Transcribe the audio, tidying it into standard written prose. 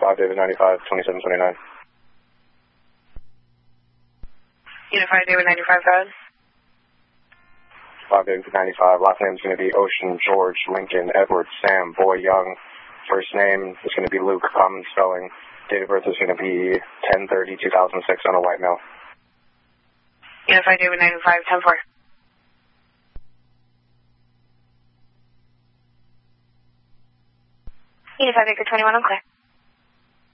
5 David 95, 2729. Unit 5 David 95, Fred. 5 David 95, last name is going to be Ocean, George, Lincoln, Edward, Sam, Boy, Young. First name is going to be Luke, common spelling. Date of birth is going to be 10/30/2006 on a white male. Unit 5 David 95, 10-4. Unit 5 Victor 21, I'm clear.